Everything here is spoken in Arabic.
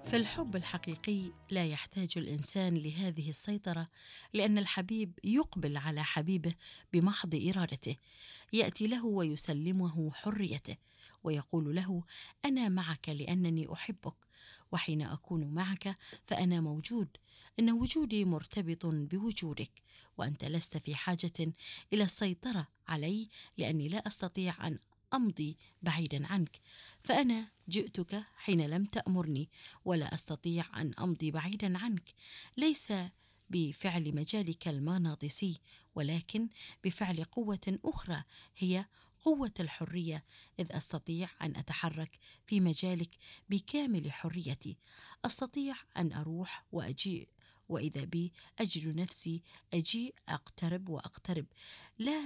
فالحب الحقيقي لا يحتاج الإنسان لهذه السيطرة، لأن الحبيب يقبل على حبيبه بمحض إرادته، يأتي له ويسلمه حريته، ويقول له: أنا معك لأنني أحبك، وحين أكون معك فأنا موجود، إن وجودي مرتبط بوجودك، وأنت لست في حاجة إلى السيطرة علي، لأني لا أستطيع أن أمضي بعيدا عنك، فأنا جئتك حين لم تأمرني، ولا أستطيع أن أمضي بعيدا عنك، ليس بفعل مجالك المغناطيسي، ولكن بفعل قوة أخرى، هي قوة الحرية، إذ أستطيع أن أتحرك في مجالك بكامل حريتي، أستطيع أن أروح وأجيء، وإذا بي أجد نفسي أجيء أقترب وأقترب، لا